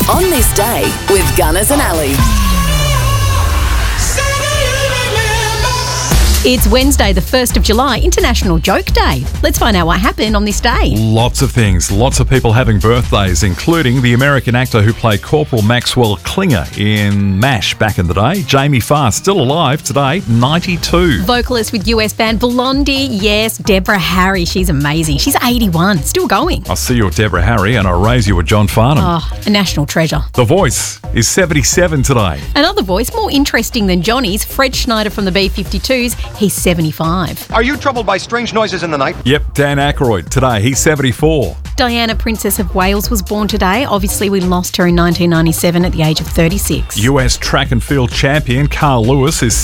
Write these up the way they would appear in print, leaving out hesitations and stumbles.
On This Day with Gunners and Ali. It's Wednesday, the 1st of July, International Joke Day. Let's find out what happened on this day. Lots of things. Lots of people having birthdays, including the American actor who played Corporal Maxwell Klinger in MASH back in the day. Jamie Farr, still alive today, 92. Vocalist with US band Blondie, yes, Deborah Harry. She's amazing. She's 81, still going. I'll see you at Deborah Harry and I'll raise you at John Farnham. Oh, a national treasure. The Voice is 77 today. Another voice more interesting than Johnny's, Fred Schneider from the B-52s. He's 75. Are you troubled by strange noises in the night? Yep, Dan Aykroyd today, he's 74. Diana, Princess of Wales, was born today. Obviously, we lost her in 1997 at the age of 36. US track and field champion Carl Lewis is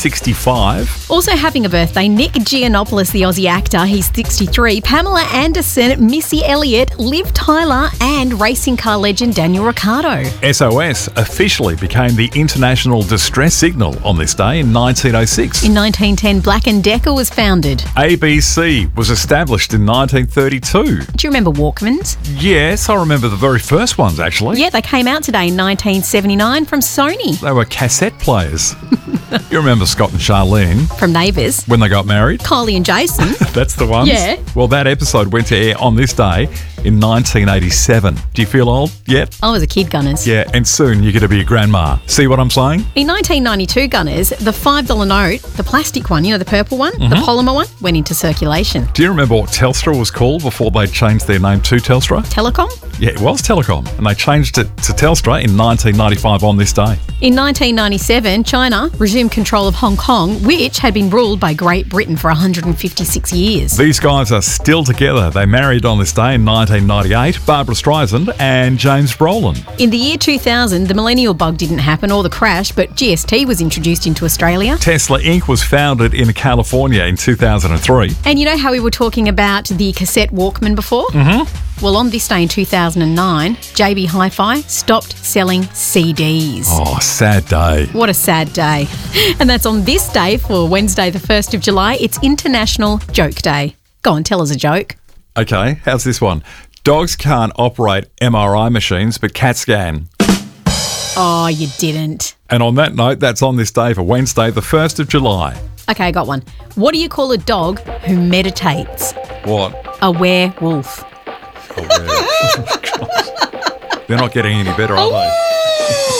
65. Also having a birthday, Nick Giannopoulos, the Aussie actor, he's 63. Pamela Anderson, Missy Elliott, Liv Tyler, and racing car legend Daniel Ricciardo. SOS officially became the international distress signal on this day in 1906. In 1910, Black & Decker was founded. ABC was established in 1932. Do you remember Walkmans? Yes, I remember the very first ones, actually. Yeah, they came out today in 1979 from Sony. They were cassette players. You remember Scott and Charlene From Neighbours. when they got married? Kylie and Jason. That's the ones? Yeah. Well, that episode went to air on this day in 1987. Do you feel old yet? I was a kid, Gunners. Yeah, and soon you're going to be a grandma. See what I'm saying? In 1992, Gunners, the $5 note, the plastic one, the purple one, the polymer one, went into circulation. Do you remember what Telstra was called before they changed their name to Telstra? Telecom? Yeah, it was Telecom, and they changed it to Telstra in 1995 on this day. In 1997, China resumed control of Hong Kong, which had been ruled by Great Britain for 156 years. These guys are still together. They married on this day in 1998, Barbara Streisand and James Brolin. In the year 2000, the millennial bug didn't happen or the crash, but GST was introduced into Australia. Tesla Inc. was founded in California in 2003. And you know how we were talking about the cassette Walkman before? Well, on this day in 2009, JB Hi-Fi stopped selling CDs. Oh, sad day. What a sad day. And that's on this day for Wednesday, the 1st of July. It's International Joke Day. Go on, tell us a joke. Okay, how's this one? Dogs can't operate MRI machines, but cats can. Oh, you didn't. And on that note, that's on this day for Wednesday, the 1st of July. Okay, I got one. What do you call a dog who meditates? What? A werewolf. Oh, yeah. They're not getting any better, are they?